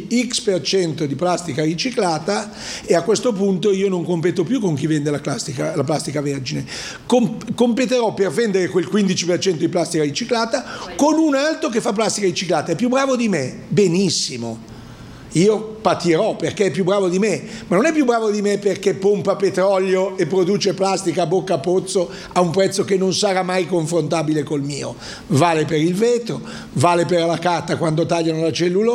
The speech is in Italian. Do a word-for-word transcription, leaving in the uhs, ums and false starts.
X per cento di plastica riciclata, e a questo punto io non competo più con chi vende la plastica, la plastica vergine, Com- competerò per vendere quel quindici per cento di plastica riciclata con un altro che fa plastica riciclata. È più bravo di me? Benissimo. Io patirò perché è più bravo di me, ma non è più bravo di me perché pompa petrolio e produce plastica a bocca a pozzo a un prezzo che non sarà mai confrontabile col mio. Vale per il vetro, vale per la carta quando tagliano la cellulosa.